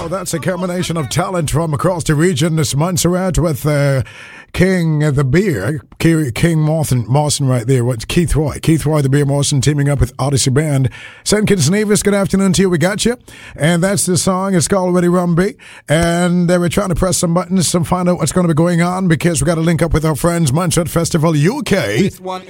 So that's a combination of talent from across the region. This Montserrat with King the Beer, King Mawson right there. What's Keith Roy the Beer Mawson teaming up with Odyssey Band. St. Kitts Nevis, good afternoon to you. We got you. And that's the song. It's called Ready Rumby. And we're trying to press some buttons to find out what's going to be going on because we got to link up with our friends Montserrat Festival UK.